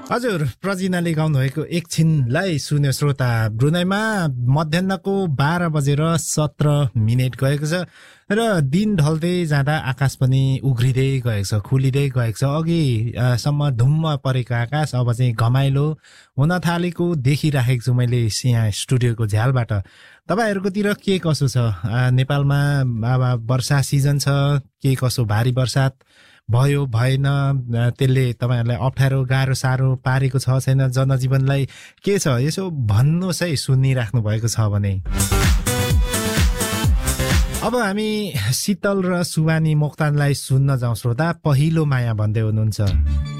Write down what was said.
हजुर प्रजिनाले गाउनुभएको एकछिनलाई सुन्यो श्रोता। ब्रुनाईमा मध्याहको 12:17 गएको छ र दिन ढल्दै जाँदा आकाश पनि उग्रिँदै गएको छ, खुलिँदै गएको छ। अघिसम्म धुम्म परेको आकाश अब चाहिँ घमाइलो हुन थालेको देखिराखेको छु मैले यहाँ स्टुडियोको झ्यालबाट। तपाईहरुकोतिर के कसो छ? नेपालमा अब वर्षा सिजन छ, के कसो भारी वर्षात भयो भएन, त्यसले तपाईहरुलाई अप्ठ्यारो गाह्रो साह्रो पारेको छ छैन, जनजीवनलाई के छ यसो भन्नुहोस् है, सुनिराख्नु भएको छ भने। अब हामी शीतल र सुवानी मोक्तानलाई सुन्न जाउँ श्रोता। पहिलो माया भन्दै हुनुहुन्छ।